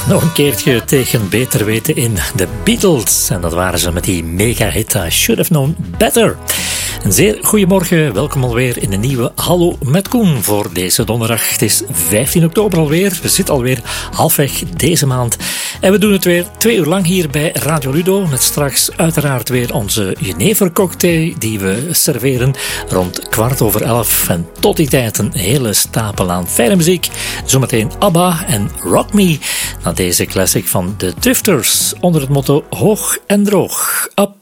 nog een keertje tegen beter weten in de Beatles. En dat waren ze met die mega-hit I Should Have Known Better. Een zeer goedemorgen, welkom alweer in een nieuwe Hallo met Koen voor deze donderdag. Het is 15 oktober alweer, we zitten alweer halfweg deze maand. En we doen het weer 2 uur lang hier bij Radio Ludo. Met straks uiteraard weer onze jenevercocktail die we serveren rond 11:15. En tot die tijd een hele stapel aan fijne muziek. Zometeen ABBA en Rock Me. Na deze classic van de Drifters onder het motto hoog en droog. Up